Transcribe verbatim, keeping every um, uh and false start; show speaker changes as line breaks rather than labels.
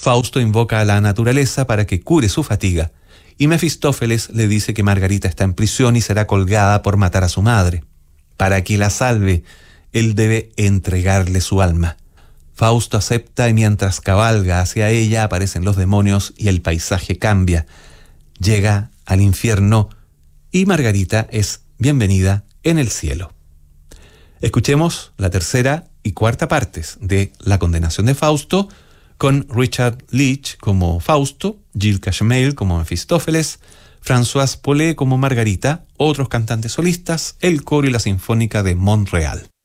Fausto invoca a la naturaleza para que cure su fatiga, y Mefistófeles le dice que Margarita está en prisión y será colgada por matar a su madre. Para que la salve, él debe entregarle su alma. Fausto acepta y mientras cabalga hacia ella aparecen los demonios y el paisaje cambia. Llega al infierno y Margarita es bienvenida en el cielo. Escuchemos la tercera y cuarta partes de La condenación de Fausto, con Richard Leach como Fausto, Gilles Cachemel como Mefistófeles, Françoise Paulet como Margarita, otros cantantes solistas, el coro y la Sinfónica de Montreal.